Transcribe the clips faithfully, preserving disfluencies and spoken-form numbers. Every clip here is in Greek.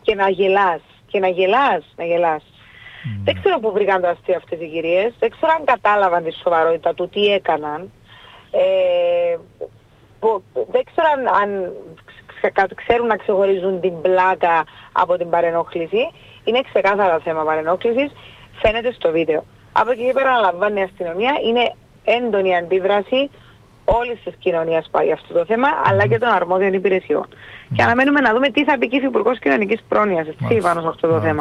και να γελάς. Και να γελάς, να γελάς. Mm. Δεν ξέρω πού βρήκαν το αστείο αυτές οι κυρίες. Δεν ξέρω αν κατάλαβαν τη σοβαρότητα του τι έκαναν. Ε, που, δεν ξέρω αν, αν ξέρουν να ξεχωρίζουν την πλάκα από την παρενόχληση. Είναι ξεκάθαρα θέμα παρενόχλησης. Φαίνεται στο βίντεο. Από εκεί πέρα αναλαμβάνει η αστυνομία. Είναι έντονη αντίδραση όλης της κοινωνίας πάει αυτό το θέμα, αλλά και των αρμόδιων υπηρεσιών. Mm. Και αναμένουμε να δούμε τι θα πει και η Υπουργός Κοινωνικής Πρόνοιας πάνω σε αυτό το θέμα.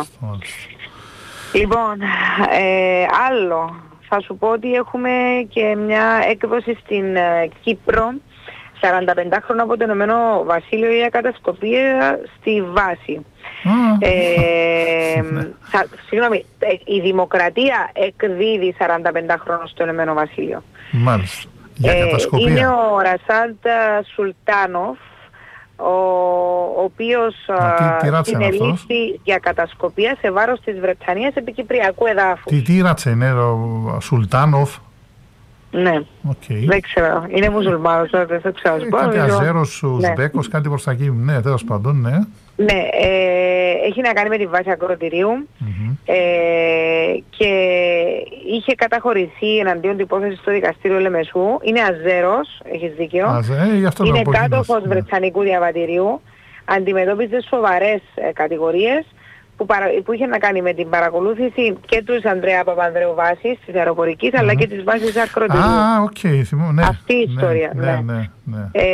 Λοιπόν, ε, άλλο. Θα σου πω ότι έχουμε και μια έκδοση στην ε, Κύπρο, σαρανταπεντάχρονο από το Ηνωμένο Βασίλειο για κατασκοπία στη βάση. Mm. Ε, θα, συγγνώμη, η Δημοκρατία εκδίδει σαρανταπεντάχρονο στο Ηνωμένο Βασίλειο. Μάλιστα. Για ε, κατασκοπία. Είναι ο Ρασάντ Σουλτάνοφ, ο, ο οποίος συνελήφθη για κατασκοπία σε βάρος της Βρετανίας επί κυπριακού εδάφους. Τι, τι ράτσα είναι ο Σουλτάνοφ? Ναι, okay. Δεν ξέρω, είναι μουσουλμάνος, δεν θα ξέρω. Ε, κάτι Αζέρος, Ουσμπέκος, ναι. Κάτι προς τα εκεί, ναι, τέλος πάντων, ναι. Ναι, ε, έχει να κάνει με τη βάση ακροτηρίου mm-hmm. ε, και είχε καταχωρηθεί εναντίον την υπόθεση στο δικαστήριο Λεμεσού. Είναι Αζέρος, έχεις δίκιο. Αζέ, γι' αυτό είναι κάτοχος ναι. Βρετανικού διαβατηρίου. Αντιμετώπιζε σοβαρές ε, κατηγορίες που, παρα, που είχε να κάνει με την παρακολούθηση και του Ανδρέα Παπανδρέου βάσης της αεροπορικής mm-hmm. αλλά και της βάσης ακροτηρίου. Α, οκ, okay, θυμώ, ναι. Αυτή η ιστορία. Ναι, ναι, ναι, ναι. Ε,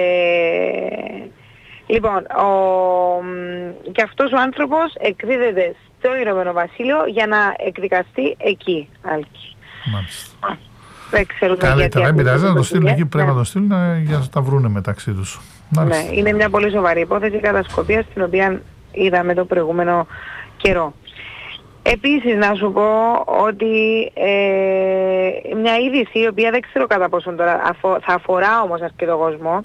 Λοιπόν, ο, και αυτός ο άνθρωπος εκδίδεται στο Ηνωμένο Βασίλειο για να εκδικαστεί εκεί. Άλκη. Μάλιστα. Δεν ξέρω καλύτερα, δεν πειράζει να το στείλουν εκεί, πρέπει να το στείλουν για να τα βρούνε μεταξύ τους. Ναι, είναι μια πολύ σοβαρή υπόθεση κατασκοπίας την οποία είδαμε το προηγούμενο καιρό. Επίσης να σου πω ότι ε, μια είδηση η οποία δεν ξέρω κατά πόσον τώρα αφο, θα αφορά όμως αρκετό κόσμο.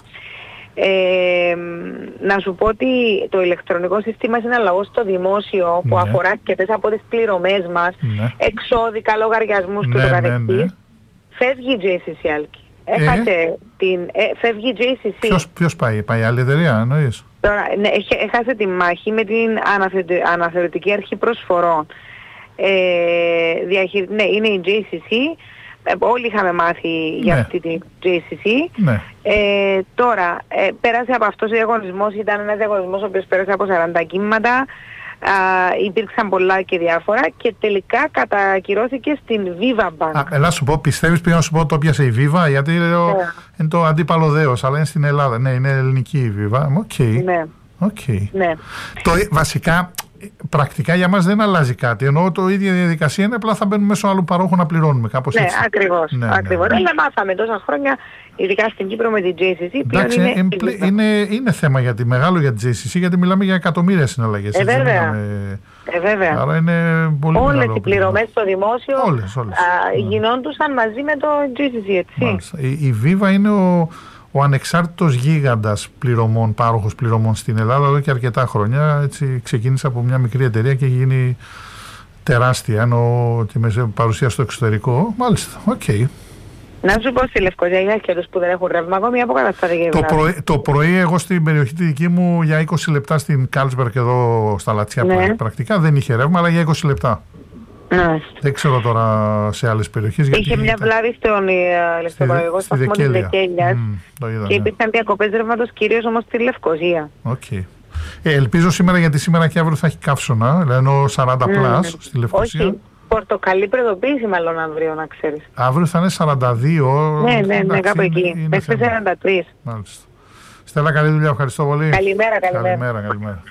Ε, να σου πω ότι το ηλεκτρονικό σύστημα συναλλαγών στο δημόσιο που ναι. αφορά αρκετές από τις πληρωμές μας, ναι. εξώδικα, λογαριασμούς ναι, και το καθεξής, ναι, ναι. φεύγει η τζέι σι σι Άλκη. Έχασε ε? την... Ε, φεύγει η τζέι σι σι. Ποιος, ποιος πάει, πάει άλλη εταιρεία εννοείς? Τώρα, ναι, έχασε τη μάχη με την αναθεωρητική αρχή προσφορών. Ε, διαχει... Ναι, είναι η τζέι σι σι. Όλοι είχαμε μάθει για ναι. αυτή την τζέι σι σι. Ναι. Ε, τώρα, ε, πέρασε από αυτός ο διαγωνισμός, ήταν ένας διαγωνισμός ο οποίος πέρασε από σαράντα κύματα, α, υπήρξαν πολλά και διάφορα και τελικά κατακυρώθηκε στην Viva Bank. Α, έλα σου πω, πιστεύεις πήγα να σου πω το πιάσε η Viva, γιατί είναι, ο, yeah. είναι το αντίπαλο δέος, αλλά είναι στην Ελλάδα. Ναι, είναι ελληνική η Viva. Οκ. Okay. Ναι. Okay. Ναι. Το, βασικά... Πρακτικά για μας δεν αλλάζει κάτι, ενώ το ίδια διαδικασία είναι, απλά θα μπαίνουμε μέσω άλλου παρόχου να πληρώνουμε κάπως ναι, έτσι. Ακριβώς, ναι, ακριβώς. Ναι, ναι. Αλλά μάθαμε τόσα χρόνια, ειδικά στην Κύπρο με την τζέι σι σι, πλέον εντάξει, είναι, είναι, είναι, είναι θέμα γιατί, μεγάλο για την τζέι σι σι, γιατί μιλάμε για εκατομμύρια συναλλαγές. Ε, βέβαια. Μιλάμε... Ε, βέβαια. Άρα είναι πολύ όλες μεγάλο. Όλες οι πληρωμές στο δημόσιο όλες, όλες. Α, ναι. γινόντουσαν μαζί με το τζέι σι σι, έτσι. Μάλιστα. Η, η Viva είναι ο... ο ανεξάρτητος γίγαντας πληρωμών, πάροχος πληρωμών στην Ελλάδα εδώ και αρκετά χρόνια. Έτσι ξεκίνησε από μια μικρή εταιρεία και έχει γίνει τεράστια, ενώ και με παρουσία στο εξωτερικό. Μάλιστα, οκ. Okay. Να σου πω στη Λευκοσία για αυτούς που δεν έχουν ρεύμα ακόμη αποκαταστάθηκε. Το, πρωί, το πρωί εγώ στην περιοχή τη δική μου για είκοσι λεπτά στην Κάλσμπεργκ εδώ στα Λατσιά ναι. πρακτικά δεν είχε ρεύμα, αλλά για είκοσι λεπτά. Ναι. Δεν ξέρω τώρα σε άλλες περιοχές. Είχε γιατί μια βλάβη στον ηλεκτροπαραγωγικό σταθμό της Δεκέλιας mm, και υπήρχαν διακοπές ρεύματος κυρίως όμως στη Λευκοσία. Okay. Ε, ελπίζω σήμερα, γιατί σήμερα και αύριο θα έχει καύσωνα, λένε σαράντα mm. πλάς στη Λευκοσία. Όχι, πορτοκαλί προειδοποίηση μάλλον αύριο να ξέρεις. Αύριο θα είναι σαράντα δύο. Ναι, ναι, ναι, ναι κάπου εκεί, μέχρι σαράντα τρία. Μάλιστα. Στέλλα, καλή δουλειά, ευχαριστώ πολύ. Καλημέρα, καλημέρα. Καλημέρα, καλημέρα.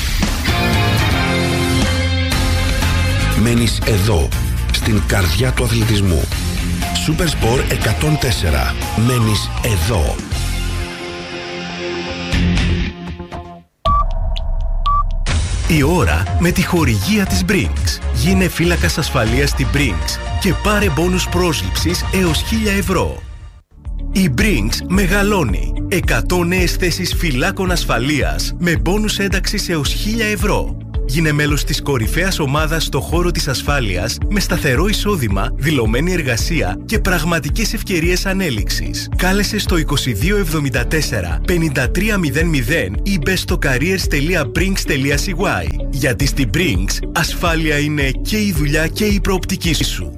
Μένεις εδώ, στην καρδιά του αθλητισμού. Supersport εκατόν τέσσερα. Μένεις εδώ. Η ώρα με τη χορηγία της Brinks. Γίνε φύλακας ασφαλείας στην Brinks και πάρε μπόνους πρόσληψης έως χίλια ευρώ. Η Brinks μεγαλώνει. εκατό νέες θέσεις φυλάκων ασφαλείας με μπόνους ένταξης έως χίλια ευρώ. Γίνε μέλος της κορυφαίας ομάδας στο χώρο της ασφάλειας με σταθερό εισόδημα, δηλωμένη εργασία και πραγματικές ευκαιρίες ανέλυξης. Κάλεσε στο είκοσι δύο εβδομήντα τέσσερα πενήντα τρία μηδέν μηδέν ή μπες στο careers τελεία brinks τελεία c y. Γιατί στην Brinks ασφάλεια είναι και η δουλειά και η προοπτική σου.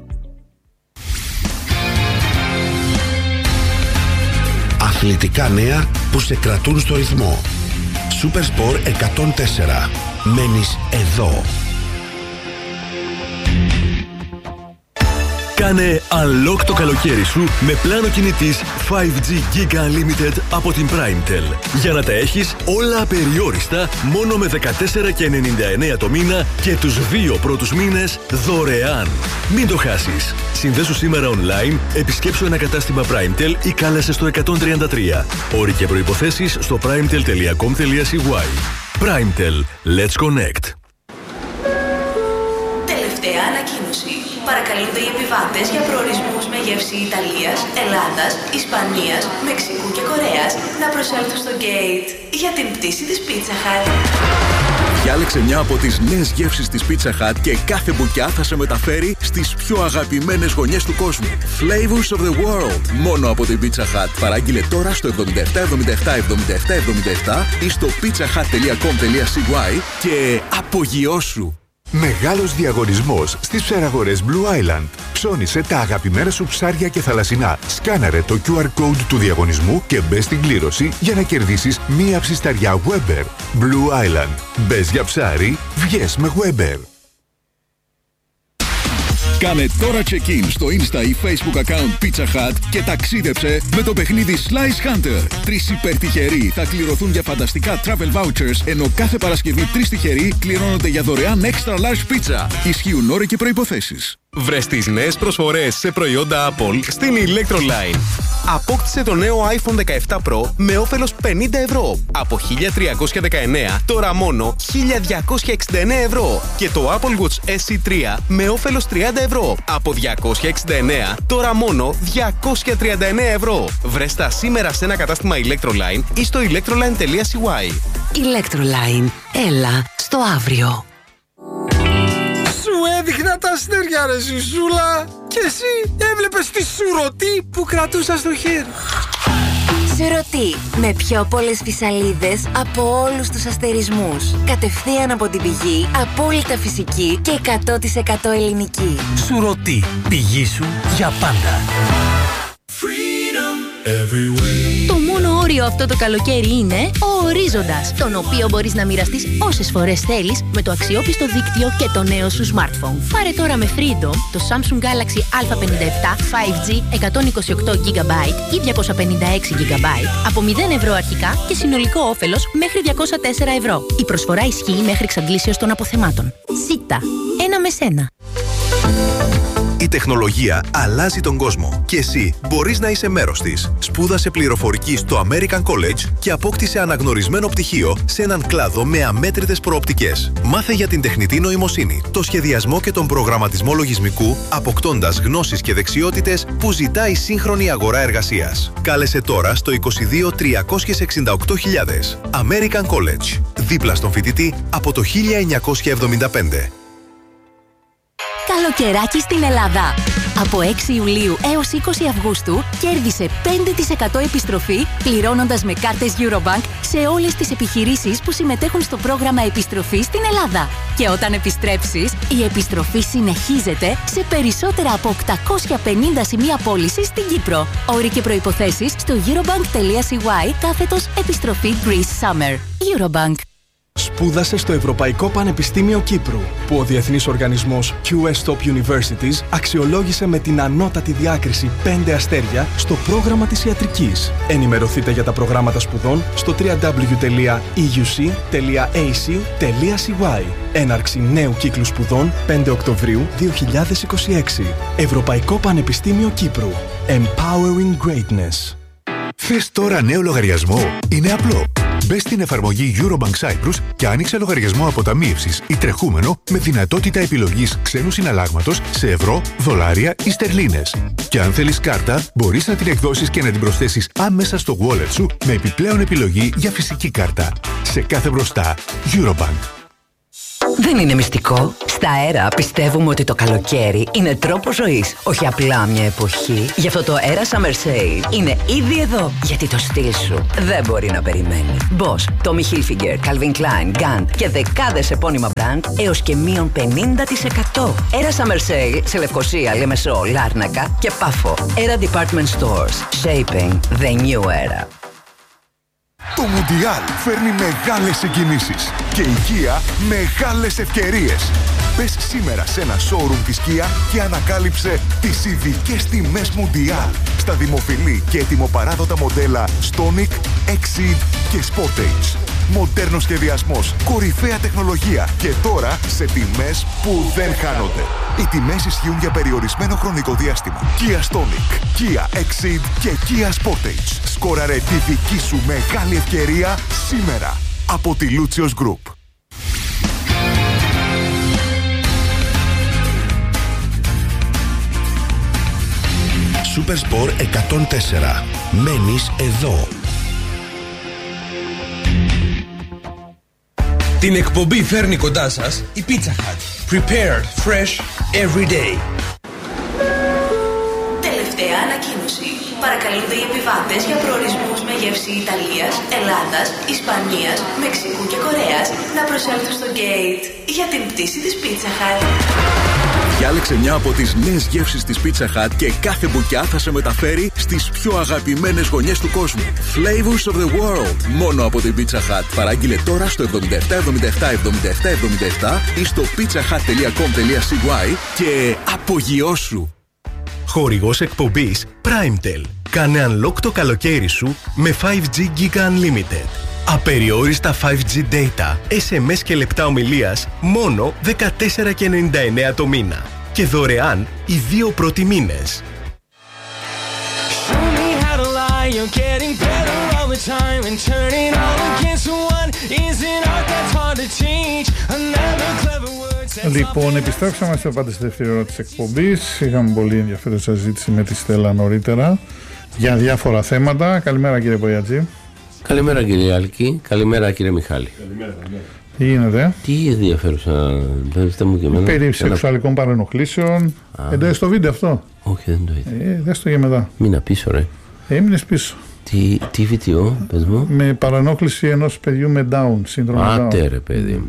Αθλητικά νέα που σε κρατούν στο ρυθμό. Supersport εκατόν τέσσερα. Μένεις εδώ. Κάνε unlock το καλοκαίρι σου με πλάνο κινητής φάιβ τζι Giga Unlimited από την Primetel. Για να τα έχεις όλα απεριόριστα μόνο με δεκατέσσερα και ενενήντα εννέα το μήνα και τους δύο πρώτους μήνες δωρεάν. Μην το χάσεις. Συνδέσου σήμερα online, επισκέψου ένα κατάστημα Primetel ή κάλεσε στο εκατόν τριάντα τρία. Όροι και προϋποθέσεις στο primetel τελεία com τελεία c y. Primetel. Let's connect. Τελευταία ανακοίνωση. Παρακαλούνται οι επιβάτες για προορισμούς με γεύση Ιταλίας, Ελλάδας, Ισπανίας, Μεξικού και Κορέας να προσέλθουν στο gate για την πτήση της Pizza Hut. Διάλεξε μια από τις νέες γεύσεις της Pizza Hut και κάθε μπουκιά θα σε μεταφέρει στις πιο αγαπημένες γωνιές του κόσμου. Flavors of the world. Μόνο από την Pizza Hut. Παράγγειλε τώρα στο εβδομήντα επτά εβδομήντα επτά εβδομήντα επτά εβδομήντα επτά ή στο pizza hut τελεία com τελεία c y και απογειώσου. Μεγάλος διαγωνισμός στις ψαραγορές Blue Island. Ψώνισε τα αγαπημένα σου ψάρια και θαλασσινά. Σκάναρε το κιου αρ code του διαγωνισμού και μπες στην κλήρωση για να κερδίσεις μία ψισταριά Weber. Blue Island. Μπες για ψάρι, βγες με Weber. Κάνε τώρα check-in στο Insta ή Facebook account Pizza Hut και ταξίδεψε με το παιχνίδι Slice Hunter. Τρεις υπερτυχεροί θα κληρωθούν για φανταστικά travel vouchers, ενώ κάθε Παρασκευή τρεις τυχεροί κληρώνονται για δωρεάν extra large pizza. Ισχύουν όροι και προϋποθέσεις. Βρες τις νέες προσφορές σε προϊόντα Apple στην Electroline. Απόκτησε το νέο iPhone δεκαεπτά Pro με όφελος πενήντα ευρώ από χίλια τριακόσια δεκαεννέα, τώρα μόνο χίλια διακόσια εξήντα εννέα ευρώ. Και το Apple Watch ες σι τρία με όφελος τριάντα ευρώ από διακόσια εξήντα εννέα, τώρα μόνο διακόσια τριάντα εννέα ευρώ. Βρες τα σήμερα σε ένα κατάστημα Electroline ή στο electroline τελεία c y. Electroline. Έλα στο αύριο. Σου έδειχνα τα αστέρια ρε Ζησούλα και εσύ έβλεπες τη σουρωτή που κρατούσα στο χέρι. Σουρωτή με πιο πολλές φυσαλίδες από όλους τους αστερισμούς. Κατευθείαν από την πηγή, απόλυτα φυσική και εκατό τοις εκατό ελληνική. Σουρωτή, πηγή σου για πάντα. Το μόνο όριο αυτό το καλοκαίρι είναι ο ορίζοντας, τον οποίο μπορείς να μοιραστείς όσες φορές θέλεις με το αξιόπιστο δίκτυο και το νέο σου smartphone. Πάρε τώρα με Freedom το Samsung Galaxy Α πενήντα επτά φάιβ τζι εκατόν είκοσι οκτώ τζι μπι ή διακόσια πενήντα έξι τζι μπι από μηδέν ευρώ αρχικά και συνολικό όφελος μέχρι διακόσια τέσσερα ευρώ. Η προσφορά ισχύει μέχρι εξαντλήσεως των αποθεμάτων. Σίτα. Ένα με σένα. Η τεχνολογία αλλάζει τον κόσμο και εσύ μπορείς να είσαι μέρος της. Σπούδασε πληροφορική στο American College και απόκτησε αναγνωρισμένο πτυχίο σε έναν κλάδο με αμέτρητες προοπτικές. Μάθε για την τεχνητή νοημοσύνη, το σχεδιασμό και τον προγραμματισμό λογισμικού, αποκτώντας γνώσεις και δεξιότητες που ζητάει η σύγχρονη αγορά εργασίας. Κάλεσε τώρα στο είκοσι δύο τριακόσια εξήντα οκτώ χιλιάδες. American College. Δίπλα στον φοιτητή από το χίλια εννιακόσια εβδομήντα πέντε. Καλοκαιράκι στην Ελλάδα. Από έξι Ιουλίου έως είκοσι Αυγούστου κέρδισε πέντε τοις εκατό επιστροφή πληρώνοντας με κάρτες Eurobank σε όλες τις επιχειρήσεις που συμμετέχουν στο πρόγραμμα επιστροφής στην Ελλάδα. Και όταν επιστρέψεις, η επιστροφή συνεχίζεται σε περισσότερα από οκτακόσια πενήντα σημεία πώλησης στην Κύπρο. Όροι και προϋποθέσεις στο eurobank τελεία c y κάθετος επιστροφή Greece Summer. Eurobank. Σπούδασε στο Ευρωπαϊκό Πανεπιστήμιο Κύπρου, που ο διεθνής οργανισμός κιου ες Top Universities αξιολόγησε με την ανώτατη διάκριση πέντε αστέρια στο πρόγραμμα της ιατρικής. Ενημερωθείτε για τα προγράμματα σπουδών στο double-u double-u double-u τελεία e u c τελεία a c τελεία c y. Έναρξη νέου κύκλου σπουδών πέντε Οκτωβρίου δύο χιλιάδες είκοσι έξι. Ευρωπαϊκό Πανεπιστήμιο Κύπρου. Empowering Greatness. Θες τώρα νέο λογαριασμό? Είναι απλό. Μπες στην εφαρμογή Eurobank Cyprus και άνοιξε λογαριασμό αποταμίευσης ή τρεχούμενο με δυνατότητα επιλογής ξένου συναλλάγματος σε ευρώ, δολάρια ή στερλίνες. Και αν θέλεις κάρτα, μπορείς να την εκδώσεις και να την προσθέσεις άμεσα στο wallet σου με επιπλέον επιλογή για φυσική κάρτα. Σε κάθε μπροστά, Eurobank. Δεν είναι μυστικό. Στα Αέρα πιστεύουμε ότι το καλοκαίρι είναι τρόπο ζωής, όχι απλά μια εποχή. Γι' αυτό το Aera Summer Sale είναι ήδη εδώ. Γιατί το στυλ σου δεν μπορεί να περιμένει. Boss, Tommy Hilfiger, Calvin Klein, Gant και δεκάδες επώνυμα brand έως και μείον πενήντα τοις εκατό. Aera Summer Sale σε Λευκοσία, Λεμεσό, Λάρνακα και Πάφο. Aera Department Stores. Shaping the new era. Το Μουντιάλ φέρνει μεγάλες συγκινήσεις και η Kia μεγάλες ευκαιρίες. Μπες σήμερα σε ένα showroom της Kia και ανακάλυψε τις ειδικές τιμές Μουντιάλ στα δημοφιλή και ετοιμοπαράδοτα μοντέλα Stonic, Exceed και Sportage. Μοντέρνος σχεδιασμός, κορυφαία τεχνολογία και τώρα σε τιμές που δεν χάνονται. Οι τιμές ισχύουν για περιορισμένο χρονικό διάστημα. Kia Stonic, Kia Exceed και Kia Sportage. Σκόραρε τη δική σου μεγάλη ευκαιρία σήμερα από τη Lucius Group. Supersport εκατόν τέσσερα. Μένεις εδώ. Την εκπομπή φέρνει κοντά σας η Pizza Hut. Prepared fresh every day. Τελευταία ανακοίνωση. Παρακαλούνται οι επιβάτες για προορισμούς με γεύση Ιταλίας, Ελλάδας, Ισπανίας, Μεξικού και Κορέας να προσέλθουν στο gate για την πτήση της Pizza Hut. Διάλεξε μια από τις νέες γεύσεις της Pizza Hut και κάθε μπουκιά θα σε μεταφέρει στις πιο αγαπημένες γωνιές του κόσμου. Flavors of the world. Μόνο από την Pizza Hut. Παράγγειλε τώρα στο εβδομήντα επτά εβδομήντα επτά εβδομήντα επτά εβδομήντα επτά ή στο pizzahut τελεία com τελεία c y και απογειώσου. Χορηγός εκπομπής PrimeTel. Κάνε unlock το καλοκαίρι σου με φάιβ τζι Giga Unlimited. Απεριόριστα φάιβ τζι data, ες εμ ες και λεπτά ομιλίας μόνο δεκατέσσερα ενενήντα εννέα το μήνα. Και δωρεάν οι δύο πρώτοι μήνες. Λοιπόν, επιστρέψαμε σε πάντα στη δεύτερη ώρα της εκπομπής. Είχαμε πολύ ενδιαφέρουσα συζήτηση με τη Στέλλα νωρίτερα για διάφορα θέματα. Καλημέρα κύριε Πογιατζή. Καλημέρα κύριε Άλκη, καλημέρα κύριε Μιχάλη. Καλημέρα, καλημέρα. Τι γίνεται? Τι ενδιαφέρουσα, πέστε μου και εμένα. Περί σεξουαλικών παρενοχλήσεων. Εντός το βίντεο αυτό? Όχι, δεν το είδα. Ε, δες το για μετά. Μείνα πίσω ρε. Έμεινες πίσω. Τι, τι βίντεο, πες μου. Με παρενόχληση ενός παιδιού με Down, σύνδρομο Down. Άτε ρε παιδί μου.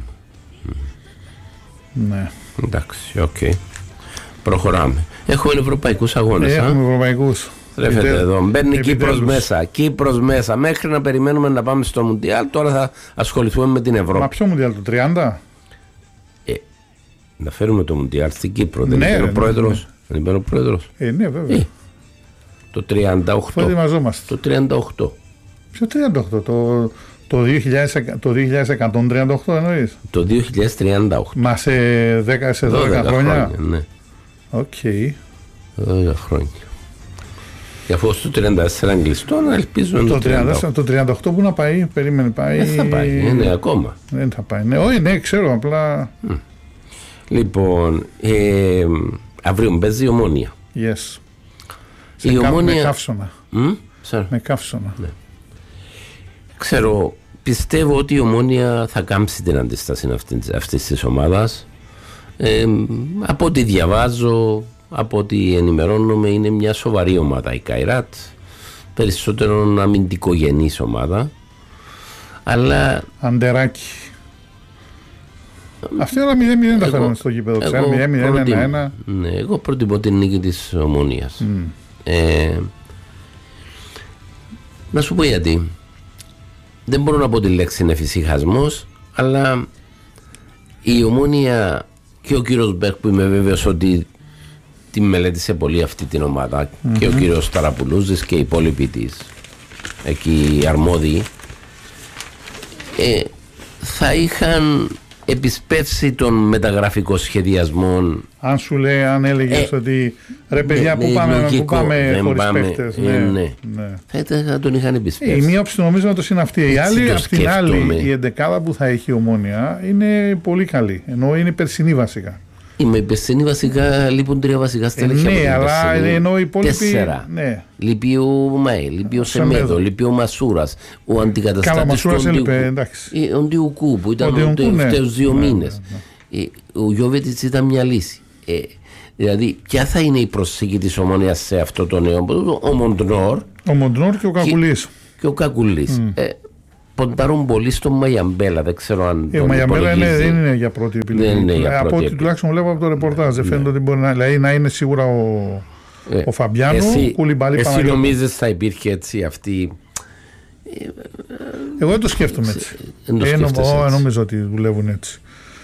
Ναι. Εντάξει, οκ. Okay. Προχωράμε. Έχουμε ευρωπαϊκούς αγώνες. Έχουμε ευρωπαϊκούς. Τρέφεται εδώ. Μπαίνει Κύπρος μέσα. Κύπρος μέσα. Μέχρι να περιμένουμε να πάμε στο Μουντιάλ, τώρα θα ασχοληθούμε με την Ευρώπη. Μα ποιο Μουντιάλ, το τριάντα? Ε, να φέρουμε το Μουντιάλ στην Κύπρο. Δεν είναι ο πρόεδρος. Δεν είναι ο πρόεδρος. Ε, ναι, βέβαια. Ε, το τριάντα οκτώ. Πού ετοιμαζόμαστε? Το τριάντα οκτώ. Ποιο τριάντα οκτώ? Το, το, δύο χιλιάδες, το δύο χιλιάδες εκατόν τριάντα οκτώ εννοείς? Το δύο χιλιάδες τριάντα οκτώ. Μα σε δέκα, σε δώδεκα χρόνια. χρόνια. Ναι. Οκ. Okay. δώδεκα χρόνια. Και αφού στο τριάντα τέσσερα κλειστό, να ελπίζω το, το, το τριάντα οκτώ που να πάει, περίμενε πάει. Δεν θα πάει, είναι ακόμα. Δεν θα πάει. Ναι, όχι, ναι, ξέρω, απλά. Mm. Λοιπόν, ε, αύριο παίζει η Ομόνια. Yes. Η κα, Ομόνια. Με καύσωνα. Mm? Με καύσωνα. Ναι. Ξέρω, πιστεύω ότι η Ομόνια θα κάμψει την αντίσταση αυτής της ομάδας. Ε, από ό,τι διαβάζω, από ό,τι ενημερώνομαι, είναι μια σοβαρή ομάδα η Καϊράτ, περισσότερο αμυντικογενής ομάδα, αλλά Αντεράκι. Αυτή όλα μηδέν μηδέν τα φέρνουν στο γήπεδο, ξέρω, μηδέν μηδέν ένα ένα. Ναι, εγώ προτιμώ την νίκη της Ομόνιας. Mm. ε, να σου πω γιατί. Δεν μπορώ να πω τη λέξη είναι εφησυχασμός, αλλά η Ομόνια και ο κύριος Μπέρκ, που είμαι βέβαιος ότι τη μελέτησε πολύ αυτή την ομάδα, mm-hmm. και ο κύριος Ταραπουλούζης και οι υπόλοιποι της εκεί αρμόδιοι, ε, θα είχαν επισπεύσει των μεταγραφικών σχεδιασμών. Αν σου λέει, αν έλεγες ε, ότι ρε παιδιά, ναι, που πάμε, λογικό, που πάμε χωρίς πάμε, παίκτες, ναι, ναι. ναι. Θα, ήταν, θα τον είχαν επισπεύσει. Η μία όψη νομίζω ότι είναι αυτή. Η άλλη, απ' την άλλη, η εντεκάδα που θα έχει η Ομόνια είναι πολύ καλή, ενώ είναι περσινή βασικά. Είμαι υπερσινή βασικά, λείπουν τρία βασικά στελέχεια. Ναι, αλλά ενώ οι υπόλοιποι. Τέσσερα. Ναι. Λείπει ο Μαέ, λείπει ο Σεμέδο, λείπει ο Μασούρας, ο αντικαταστάτης του εντάξει. Ντιουκού που ήταν τους τελευταίους δύο μήνες. ο Γιώβετιτς ήταν μια λύση. Ε, δηλαδή, ποια θα είναι η προσήκη της Ομόνοιας σε αυτό το νέο? Ο Μοντνόρ. Ο Μοντνόρ και ο Κακουλής. Και, και ο Κακουλής. Mm. Ε, ποντάρουν πολύ στον Μαγιαμπέλα. Δεν ξέρω αν. Ε, ο Μαγιαμπέλα δεν είναι για πρώτη επιλογή. Δεν είναι για ε, πρώτη από ό,τι τουλάχιστον βλέπω από το ρεπορτάζ. Δεν φαίνεται ότι μπορεί να, δηλαδή, να είναι σίγουρα ο, ε, ο Φαμπιάνο, εσύ, Κουλιμπαλί, εσύ νομίζεις θα υπήρχε έτσι αυτή? Εγώ δεν το σκέφτομαι έτσι. Δεν το ε, σκέφτεσαι νο, έτσι. νομίζω ότι δουλεύουν έτσι.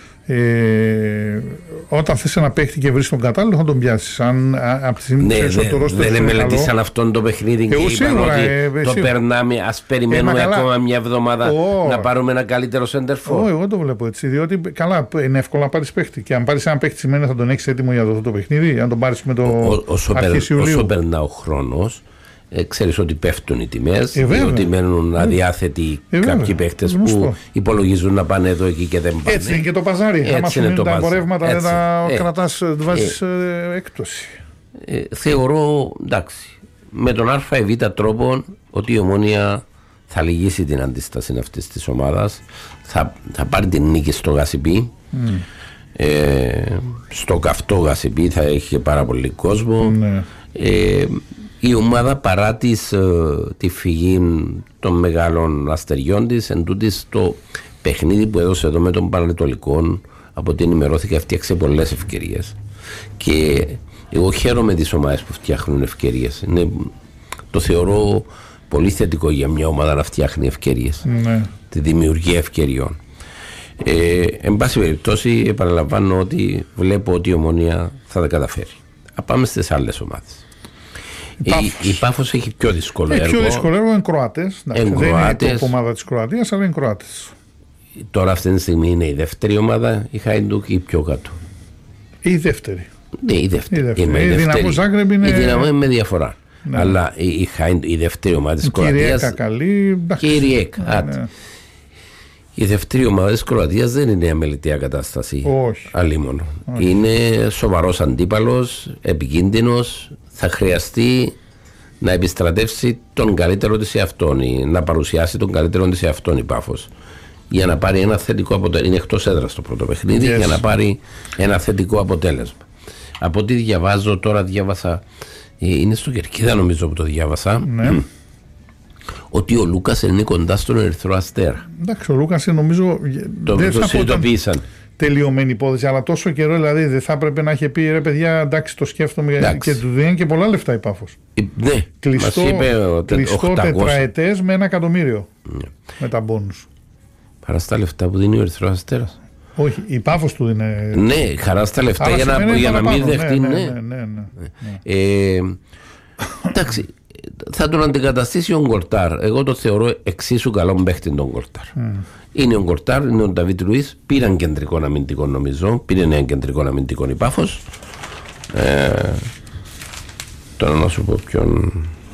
Ε, όταν θες ένα παίχτη και βρεις τον κατάλληλο θα τον πιάσεις. Αν από τη στιγμή ναι, ξέρεις ότι το ρόστερ δεν μελετήσαν αυτόν το παιχνίδι και είπαν ότι ε, το σίγουρα. Περνάμε, ας περιμένουμε ε, ακόμα μια εβδομάδα oh. να πάρουμε ένα καλύτερο center for. Oh, εγώ το βλέπω έτσι, διότι καλά είναι εύκολο να πάρεις παίχτη και αν πάρεις ένα παίχτη σημαίνει θα τον έχεις έτοιμο για αυτό το παιχνίδι, αν τον πάρεις με το αρχές Ιουλίου. Όσο περνά ο χρόνος, Ε, ξέρεις ότι πέφτουν οι τιμές, ε, διότι μένουν αδιάθετοι ε, κάποιοι παίχτες που υπολογίζουν να πάνε εδώ εκεί και δεν πάνε. Έτσι είναι και το παζάρι. Άμα σου μείνουν τα εμπορεύματα δεν τα ε, κρατάς, ε, βάζεις ε, ε, έκπτωση. Ε, θεωρώ, εντάξει, με τον α ή β τρόπο ότι η Ομόνοια θα λυγίσει την αντίσταση αυτής της ομάδας, θα, θα πάρει την νίκη στο Γασιπί. Mm. Ε, στο καυτό Γασιπί θα έχει πάρα πολύ κόσμο. Mm. Ε, Η ομάδα παρά της, ε, τη φυγή των μεγάλων αστεριών της, εν τούτης το παιχνίδι που έδωσε εδώ με τον Πανετολικό, από ό,τι ενημερώθηκα, φτιάξε πολλές ευκαιρίες. Και εγώ χαίρομαι τις ομάδες που φτιάχνουν ευκαιρίες. Είναι, το θεωρώ πολύ θετικό για μια ομάδα να φτιάχνει ευκαιρίες. Ναι. Τη δημιουργία ευκαιριών. Ε, εν πάση περιπτώσει, επαναλαμβάνω ότι βλέπω ότι η Ομόνοια θα τα καταφέρει. Α, πάμε στις άλλες ομάδες. Η, η, η Πάφος έχει πιο δύσκολο έργο. Έχει πιο δύσκολο έργο, είναι Κροάτες. Δεν είναι η ομάδα της Κροατίας, αλλά είναι Κροάτες. Τώρα αυτή τη στιγμή είναι η δεύτερη ομάδα, η Χάιντουκ, ή πιο κάτω? Η δεύτερη. Ναι, η δεύτερη. Η, δεύτερη. η, η Δυναμό Ζάγκρεμπ είναι. Η Δυναμό είναι με διαφορά. Ναι. Αλλά η, η, Χάιντουκ, η δεύτερη ομάδα της Κροατίας. Η Ριέκα καλή. Και η Ριέκα. Ναι, ναι. Η δεύτερη ομάδα της Κροατίας δεν είναι αμεληταία κατάσταση. Όχι. Αλίμονο. Όχι. Είναι σοβαρός αντίπαλος, επικίνδυνος. Θα χρειαστεί να επιστρατεύσει τον καλύτερο της εαυτόν, να παρουσιάσει τον καλύτερο της εαυτόν η Πάφος, για να πάρει ένα θετικό αποτέλεσμα. Είναι εκτός έδρας στο πρώτο παιχνίδι, yes. για να πάρει ένα θετικό αποτέλεσμα. Από ό,τι διαβάζω τώρα, διάβασα, είναι στο Κερκίδα νομίζω που το διάβασα, ναι. ότι ο Λούκας είναι κοντά στον Ερυθρό Αστέρα. Εντάξει, ο Λούκας νομίζω το, δεν το θα συνειδητοποίησαν. Τελειωμένη υπόθεση, αλλά τόσο καιρό δηλαδή δεν θα έπρεπε να είχε πει ρε παιδιά, εντάξει, το σκέφτομαι, εντάξει. Και του δίνει και πολλά λεφτά η Πάφος. Ναι, κλειστό, κλειστό τετραετές με ένα εκατομμύριο. Ναι. Με τα μπόνους. Παρά στα λεφτά που δίνει ο Ερυθρός Αστέρας. Όχι, η Πάφος του είναι. Ναι, χαρά στα λεφτά για να, για να μην δεχτεί. Ναι, ναι, ναι, ναι, ναι, ναι. Ε, εντάξει, θα τον αντικαταστήσει ο Γκορτάρ. Εγώ το θεωρώ εξίσου καλό παίχτη τον Γκορτάρ. Mm. Είναι ο Γκορτάρ, είναι ο Νταβίτ Λουίς. Πήραν κεντρικό αμυντικό νομίζω. Πήρε ένα κεντρικό αμυντικό η Πάφος. Ε, τώρα να σου πω ποιον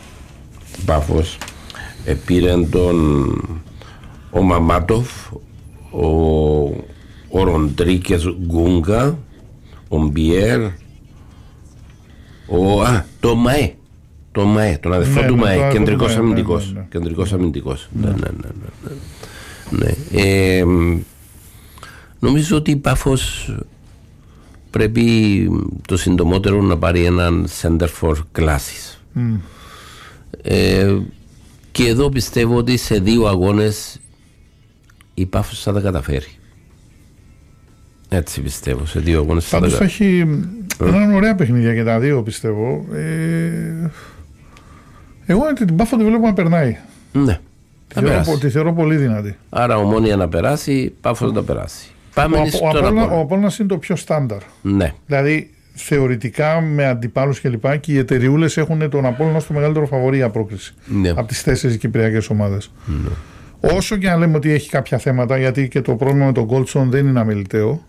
Πάφος. Ε, πήραν τον ο Μαμάτοφ, ο, ο Ροντρίκες Γκούγκα, ο Μπιέρ, ο, α, το Μαέ. Το ΜΑΕ, τον αδερφό ναι, του ΜΑΕ, ναι, κεντρικός ναι, αμυντικός. Ναι, ναι, ναι. Κεντρικός αμυντικός. Ναι, ναι, ναι, ναι, ναι. ναι. Ε, νομίζω ότι η Πάφος πρέπει το συντομότερο να πάρει έναν center for classes. Mm. Ε, και εδώ πιστεύω ότι σε δύο αγώνες η Πάφος θα τα καταφέρει. Έτσι πιστεύω, σε δύο αγώνες θα τα καταφέρει. Πάντως θα έχει έναν ωραία παιχνίδια και τα δύο πιστεύω. Ε, εγώ την Πάφο τη βλέπω να περνάει. Ναι. Τη θεωρώ, τη θεωρώ πολύ δυνατή. Άρα Ομόνοια να περάσει, Πάφος να περάσει. Πάμε ο, ο, ο Απόλλωνας είναι το πιο στάνταρ. Ναι. Δηλαδή θεωρητικά με αντιπάλους και λοιπά και οι εταιριούλες έχουν τον Απόλλωνα ως το μεγαλύτερο φαβορί για πρόκριση. Ναι. Από τις τέσσερις κυπριακές ομάδες. Ναι. Όσο και αν λέμε ότι έχει κάποια θέματα, γιατί και το πρόβλημα με τον Γκόλτσον δεν είναι αμεληταίο.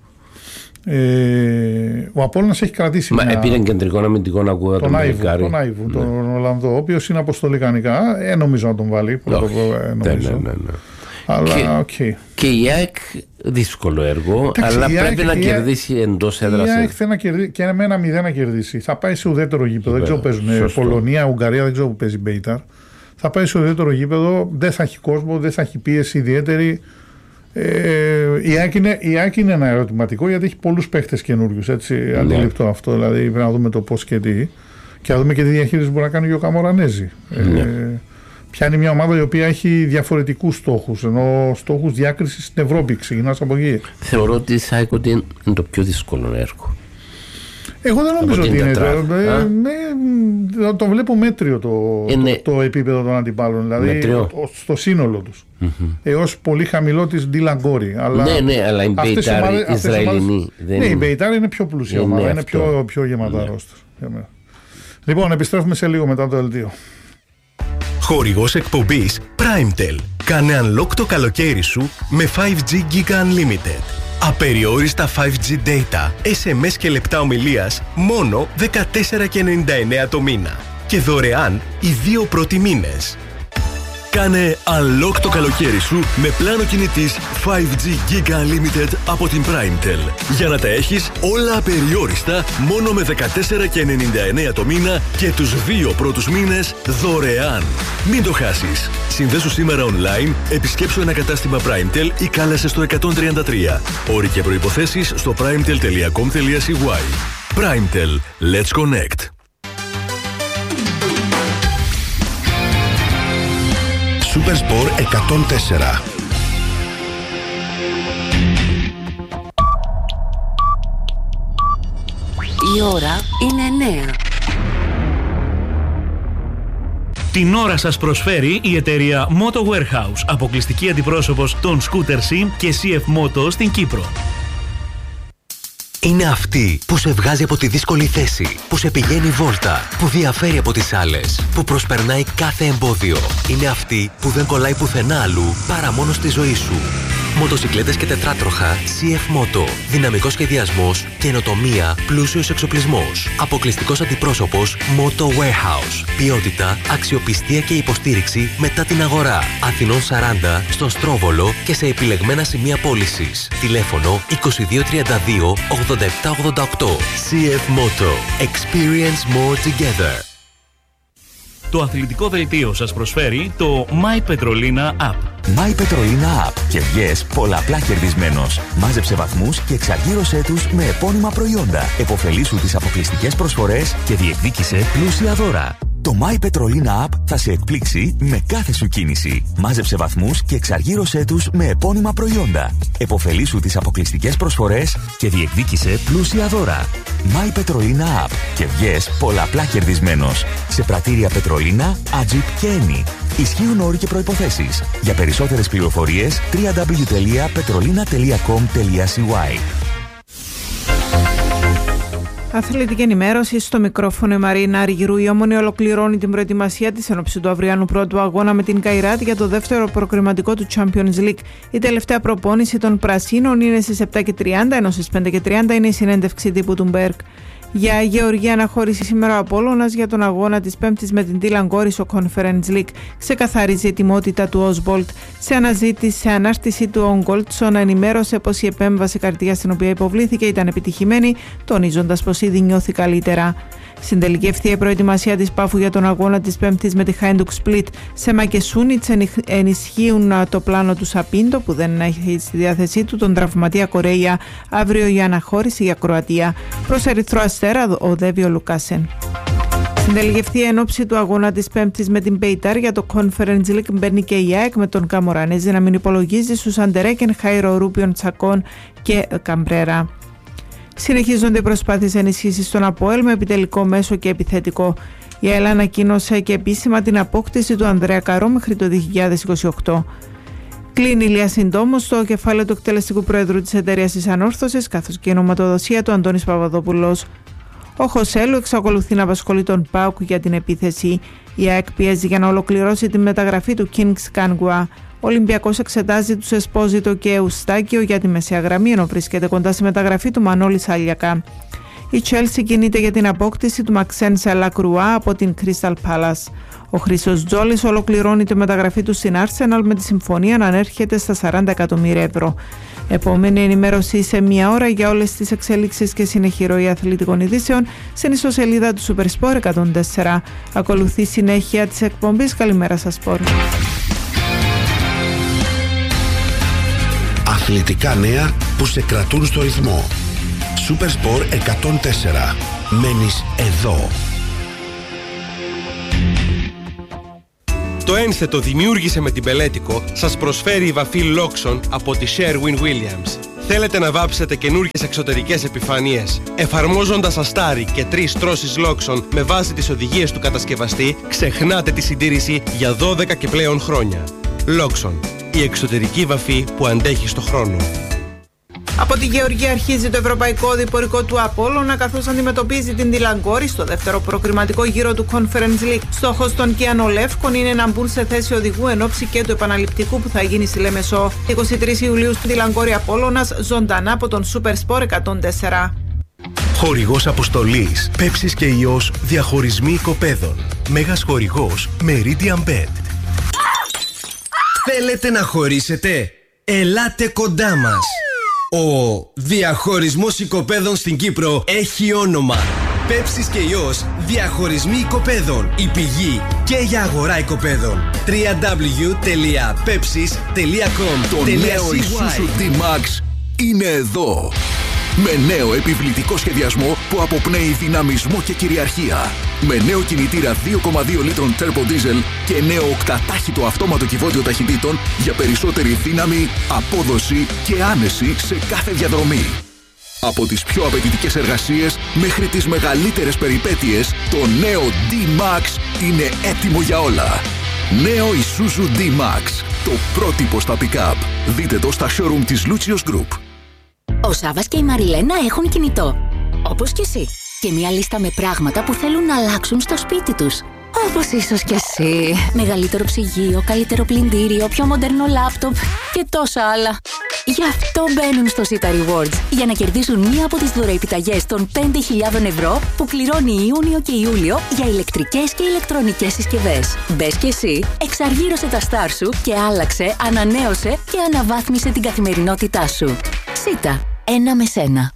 Ε, ο Απόλλωνας έχει κρατήσει. Μα μια... πήρε κεντρικό αμυντικό να ακούγα τον Άιβου, τον, Άιβου, ναι. τον Ολλανδό, ο οποίος είναι αποστολή κανονικά. Ε, νομίζω να τον βάλει. Όχι, ε, ναι, ναι, ναι, ναι. Αλλά, και, okay. και η ΑΕΚ δύσκολο έργο, Τάξη, αλλά πρέπει να κερδίσει εντός έδρας. Η ΑΕΚ θέλει να κερδίσει και με ένα μηδέν να κερδίσει. Θα πάει σε ουδέτερο γήπεδο. Δεν ξέρω που παίζουν Πολωνία, Ουγγαρία, δεν ξέρω που παίζει Μπέιταρ. Θα πάει σε ουδέτερο γήπεδο, δεν θα έχει κόσμο, δεν θα έχει πίεση ιδιαίτερη. Ε, η, Άκη είναι, η Άκη είναι ένα ερωτηματικό γιατί έχει πολλούς παίχτες καινούριους, έτσι, ναι. Αντιληπτό αυτό, δηλαδή πρέπει να δούμε το πώς και τι και να δούμε και τι διαχείριση μπορεί να κάνει και ο Καμορανέζη. Ναι. Ε, πιάνει μια ομάδα η οποία έχει διαφορετικούς στόχους, ενώ στόχους διάκρισης στην Ευρώπη, ξεκινάς από εκεί. Θεωρώ ότι η ΣΑΕΚ ότι είναι το πιο δύσκολο έργο. Εγώ δεν νομίζω ότι είναι. Ε, ναι, το βλέπω μέτριο το, είναι... το, το επίπεδο των αντιπάλων. Δηλαδή το, στο σύνολο τους. Mm-hmm. Έως πολύ χαμηλό της Ντίλαγκόρη. Ναι, ναι, αλλά η Μπεϊτάρη Ισραηλινή. Ναι, η Μπεϊτάρη είναι πιο πλούσια ομάδα. Είναι, είναι πιο, πιο γεματά ρόστερ. Ναι. Λοιπόν, επιστρέφουμε σε λίγο μετά το δελτίο. Χορηγός εκπομπής PrimeTel. Κάνε unlock το καλοκαίρι σου με φάιβ τζι Giga Unlimited. Απεριόριστα φάιβ τζι data, ες εμ ες και λεπτά ομιλίας μόνο δεκατέσσερα ενενήντα εννέα το μήνα. Και δωρεάν οι δύο πρώτοι μήνες. Κάνε unlock το καλοκαίρι σου με πλάνο κινητής φάιβ τζι Giga Unlimited από την PrimeTel. Για να τα έχεις όλα απεριόριστα μόνο με δεκατέσσερα ενενήντα εννέα το μήνα και τους δύο πρώτους μήνες δωρεάν. Μην το χάσεις. Συνδέσου σήμερα online, επισκέψου ένα κατάστημα PrimeTel ή κάλεσε στο εκατόν τριάντα τρία. Όροι και προϋποθέσεις στο primetel τελεία com τελεία σι γουάι. PrimeTel. Let's connect. Supersport εκατόν τέσσερα. Η ώρα είναι εννέα. Την ώρα σας προσφέρει η εταιρεία Moto Warehouse, αποκλειστική αντιπρόσωπος των Scooter Sim και σι εφ Moto στην Κύπρο. Είναι αυτή που σε βγάζει από τη δύσκολη θέση, που σε πηγαίνει βόλτα, που διαφέρει από τις άλλες, που προσπερνάει κάθε εμπόδιο. Είναι αυτή που δεν κολλάει πουθενά αλλού παρά μόνο στη ζωή σου. Μοτοσικλέτες και τετράτροχα σι εφ Moto. Δυναμικός σχεδιασμός, καινοτομία, πλούσιος εξοπλισμός. Αποκλειστικός αντιπρόσωπος Moto Warehouse. Ποιότητα, αξιοπιστία και υποστήριξη μετά την αγορά. Αθηνών σαράντα, στον Στρόβολο και σε επιλεγμένα σημεία πώλησης. Τηλέφωνο είκοσι δύο τριάντα δύο ογδόντα επτά ογδόντα οκτώ. σι εφ Moto. Experience more together. Το αθλητικό δελτίο σας προσφέρει το My Petrolina App. My Petrolina App. Και βγες πολλαπλά κερδισμένος. Μάζεψε βαθμούς και εξαργύρωσέ τους με επώνυμα προϊόντα. Εποφελήσου τις αποκλειστικές προσφορές και διεκδίκησε πλούσια δώρα. Το My Petrolina App θα σε εκπλήξει με κάθε σου κίνηση. Μάζεψε βαθμούς και εξαργύρωσέ τους με επώνυμα προϊόντα. Εποφελήσου τις αποκλειστικές προσφορές και διεκδίκησε πλούσια δώρα. My Petrolina App. Και βγες πολλαπλά κερδισμένος. Σε πρατήρια Petrolina, Agip και Eni. Ισχύουν όροι και προϋποθέσεις. Για περισσότερες πληροφορίες double-u double-u double-u τελεία petrolina τελεία com τελεία σι γουάι. Αθλητική ενημέρωση στο μικρόφωνο η Μαρίνα Αργυρού. Η Όμονη ολοκληρώνει την προετοιμασία της ενόψει του αυριανού πρώτου αγώνα με την Καϊράτ για το δεύτερο προκριματικό του Champions League. Η τελευταία προπόνηση των Πρασίνων είναι στις επτά και τριάντα, ενώ στις πέντε και τριάντα είναι η συνέντευξη τύπου του Μπέρκ. Για γεωργία αναχώρηση σήμερα ο Απόλλωνας για τον αγώνα της Πέμπτης με την Ντίλαγκόρη στο Conference League. Ξεκαθαρίζει η ετοιμότητα του Όσμπολτ. Σε αναζήτηση, σε ανάρτηση του Ογκόλτσον ενημέρωσε πως η επέμβαση καρδιάς στην οποία υποβλήθηκε ήταν επιτυχημένη, τονίζοντας πως ήδη νιώθει καλύτερα. Στην τελική ευθεία η προετοιμασία της Πάφου για τον αγώνα της Πέμπτης με τη Χάιντουκ Σπλίτ. Σε Μακεσούνιτς ενισχύουν το πλάνο του Σαπίντο που δεν έχει στη διάθεσή του τον τραυματία Κορέια. Αύριο η αναχώρηση για Κροατία. Προς Ερυθρό Αστέρα οδεύει ο Λουκάσεν. Στην τελική ευθεία εν ώψη του αγώνα της Πέμπτης με την Μπεϊτάρ για το Conference League μπαίνει και η ΑΕΚ με τον Καμορανέζη να μην υπολογίζει στους Αντερέκεν, Χάιρο, Ρούπιον, Τσακών και Καμπρέρα. Συνεχίζονται οι προσπάθειες ενισχύσης στον ΑΠΟΕΛ με επιτελικό μέσο και επιθετικό. Η ΕΛ ανακοίνωσε και επίσημα την απόκτηση του Ανδρέα Καρό μέχρι το δύο χιλιάδες είκοσι οκτώ. Κλείνει ηλία συντόμως στο κεφάλαιο του εκτελεστικού πρόεδρου της εταιρείας της Ανόρθωσης, καθώς και η ονοματοδοσία του Αντώνης Παπαδόπουλος. Ο Χωσέλου εξακολουθεί να απασχολεί τον ΠΑΟΚ για την επίθεση. Η ΑΕΚ πιέζει για να ολοκληρώσει τη μεταγραφή του Kings Κάνγκουα. Ο Ολυμπιακός εξετάζει τους Εσπόζιτο και Εουστάκιο για τη μεσαία γραμμή, ενώ βρίσκεται κοντά στη μεταγραφή του Μανώλη Σάλιακα. Η Chelsea κινείται για την απόκτηση του Μαξένσα Λακρουά από την Crystal Palace. Ο Χρήστος Τζόλης ολοκληρώνει τη μεταγραφή του στην Arsenal με τη συμφωνία να ανέρχεται στα σαράντα εκατομμύρια ευρώ. Επόμενη ενημέρωση σε μία ώρα για όλες τις εξέλιξεις και συνεχή ροή αθλητικών ειδήσεων στην ιστοσελίδα του Supersport εκατόν τέσσερα. Ακολουθεί συνέχεια της εκπομπής. Καλημέρα σας, Σπορ. Αθλητικά νέα που σε κρατούν στο ρυθμό. Super Sport εκατόν τέσσερα. Μένεις εδώ. Το ένθετο δημιούργησε με την Πελέτικο σας προσφέρει η βαφή Loxon από τη Sherwin-Williams. Θέλετε να βάψετε καινούργιες εξωτερικές επιφανείες? Εφαρμόζοντας αστάρι και τρεις τρώσεις Loxon με βάση τις οδηγίες του κατασκευαστή, ξεχνάτε τη συντήρηση για δώδεκα και πλέον χρόνια. Loxon, η εξωτερική βαφή που αντέχει στο χρόνο. Από τη Γεωργία αρχίζει το ευρωπαϊκό διπορικό του Απόλλωνα, καθώς αντιμετωπίζει την Τιλαγκόρη στο δεύτερο προκριματικό γύρο του Conference League. Στόχος των Κιανολεύκων είναι να μπουν σε θέση οδηγού εν ώψη και του επαναληπτικού που θα γίνει στη Λεμεσό. είκοσι τρεις Ιουλίου στη Τιλαγκόρη Απόλλωνας, ζωντανά από τον Super Sport εκατόν τέσσερα. Χορηγός αποστολής, Πέψης και Ιός, διαχωρισμοί οικοπαίδων. Μέγας χορηγός, Meridian Bet. Θέλετε να χωρίσετε? Ελάτε κοντά μας. Ο διαχωρισμός οικοπαίδων στην Κύπρο έχει όνομα. Πέψης και Ιός, διαχωρισμοί οικοπαίδων. Η πηγή και για αγορά οικοπαίδων. double-u double-u double-u τελεία pepsis τελεία com. Το νέο Isuzu D-Max είναι εδώ. Με νέο επιβλητικό σχεδιασμό που αποπνέει δυναμισμό και κυριαρχία. Με νέο κινητήρα δύο κόμμα δύο λίτρων turbo diesel και νέο οκτατάχυτο αυτόματο κυβότιο ταχυτήτων για περισσότερη δύναμη, απόδοση και άνεση σε κάθε διαδρομή. Από τις πιο απαιτητικές εργασίες μέχρι τις μεγαλύτερες περιπέτειες, το νέο D-Max είναι έτοιμο για όλα. Νέο Isuzu D-Max, το πρότυπο στα pick-up. Δείτε το στα showroom της Lucius Group. Ο Σάββας και η Μαριλένα έχουν κινητό. Όπως και εσύ. Και μια λίστα με πράγματα που θέλουν να αλλάξουν στο σπίτι τους. Όπως ίσως και εσύ. Μεγαλύτερο ψυγείο, καλύτερο πλυντήριο, πιο μοντέρνο λάπτοπ και τόσα άλλα. Γι' αυτό μπαίνουν στο Sita Rewards. Για να κερδίσουν μία από τις δωροεπιταγές των πέντε χιλιάδες ευρώ που κληρώνει Ιούνιο και Ιούλιο για ηλεκτρικές και ηλεκτρονικές συσκευές. Μπες και εσύ, εξαργύρωσε τα στάρ σου και άλλαξε, ανανέωσε και αναβάθμισε την καθημερινότητά σου. Sita. Ένα με σένα.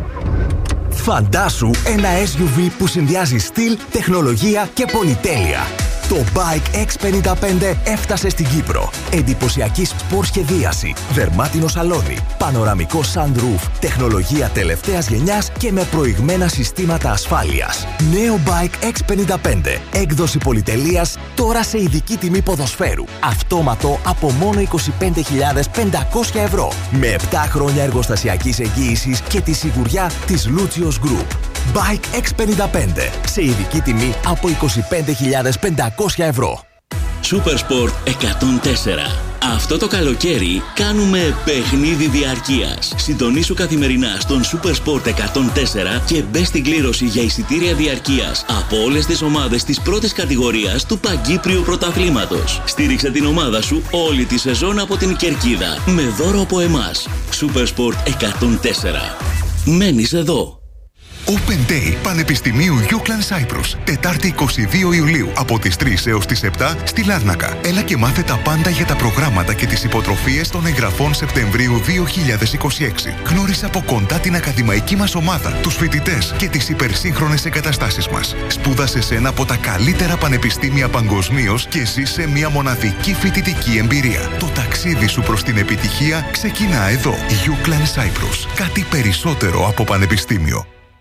Φαντάσου ένα ες γιου βι που συνδυάζει στυλ, τεχνολογία και πολυτέλεια. Το Bike εξ πενήντα πέντε έφτασε στην Κύπρο. Εντυπωσιακή σπορ σχεδίαση, δερμάτινο σαλόνι, πανοραμικό sunroof, τεχνολογία τελευταίας γενιάς και με προηγμένα συστήματα ασφάλειας. Νέο Bike εξ πενήντα πέντε, έκδοση πολυτελείας, τώρα σε ειδική τιμή ποδοσφαίρου. Αυτόματο από μόνο είκοσι πέντε χιλιάδες πεντακόσια ευρώ. Με επτά χρόνια εργοστασιακής εγγύησης και τη σιγουριά της Lucius Group. Bike εξ πενήντα πέντε, σε ειδική τιμή από είκοσι πέντε χιλιάδες πεντακόσια ευρώ. Super Sport εκατόν τέσσερα. Αυτό το καλοκαίρι κάνουμε παιχνίδι διαρκείας. Συντονίσου καθημερινά στον Super Sport εκατόν τέσσερα και μπε στην κλήρωση για εισιτήρια διαρκείας από όλες τις ομάδες της πρώτης κατηγορίας του Παγκύπριου Πρωταθλήματος. Στήριξε την ομάδα σου όλη τη σεζόν από την κερκίδα με δώρο από εμάς. Super Sport εκατόν τέσσερα. Μένεις εδώ. Open Day Πανεπιστημίου Euclid Cyprus. Τετάρτη εικοστή δεύτερη Ιουλίου από τις τρεις έως τις επτά στη Λάρνακα. Έλα και μάθε τα πάντα για τα προγράμματα και τις υποτροφίες των εγγραφών Σεπτεμβρίου δύο χιλιάδες είκοσι έξι. Γνώρισε από κοντά την ακαδημαϊκή μας ομάδα, τους φοιτητές και τις υπερσύγχρονες εγκαταστάσεις μας. Σπούδασε σε ένα από τα καλύτερα πανεπιστήμια παγκοσμίως και ζήσε μια μοναδική φοιτητική εμπειρία. Το ταξίδι σου προς την επιτυχία ξεκινά εδώ. Euclid Cyprus. Κάτι περισσότερο από πανεπιστήμιο.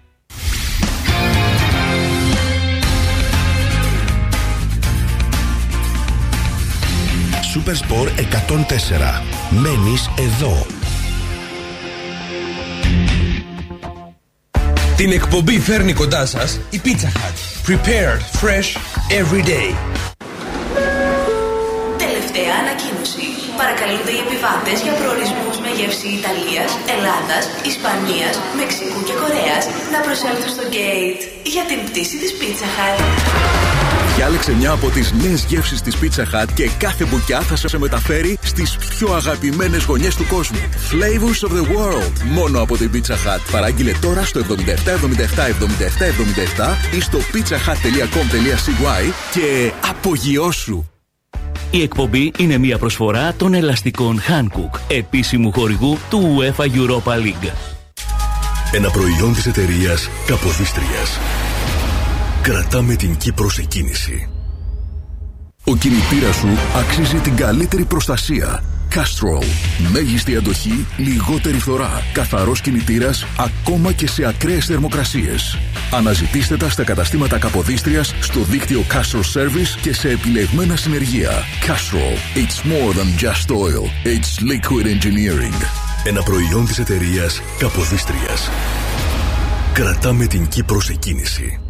Super Sport εκατόν τέσσερα. Μένεις εδώ. Την εκπομπή φέρνει κοντά σας η Pizza Hut. Prepared fresh every day. Τελευταία ανακοίνωση. Παρακαλούνται οι επιβάτες για προορισμούς με γεύση Ιταλίας, Ελλάδας, Ισπανίας, Μεξικού και Κορέας να προσέλθουν στο gate για την πτήση της Pizza Hut. Διάλεξε μια από τις νέες γεύσεις της Pizza Hut και κάθε μπουκιά θα σε μεταφέρει στις πιο αγαπημένες γωνιές του κόσμου. Flavors of the world. Μόνο από την Pizza Hut. Παράγγειλε τώρα στο εβδομήντα επτά εβδομήντα επτά εβδομήντα επτά εβδομήντα επτά ή στο pizzahut τελεία com τελεία c y και απογειώσου. Η εκπομπή είναι μια προσφορά των ελαστικών Hankook, επίσημου χορηγού του UEFA Europa League. Ένα προϊόν της εταιρείας Καποδίστριας. Κρατάμε την Κύπρο σε κίνηση. Ο κινητήρας σου αξίζει την καλύτερη προστασία. Castrol. Μέγιστη αντοχή, λιγότερη φθορά. Καθαρός κινητήρας, ακόμα και σε ακραίες θερμοκρασίες. Αναζητήστε τα στα καταστήματα Καποδίστριας, στο δίκτυο Castrol Service και σε επιλεγμένα συνεργεία. Castrol. It's more than just oil. It's liquid engineering. Ένα προϊόν της εταιρείας Καποδίστριας. Κρατάμε την Κύπρο σε κίνηση.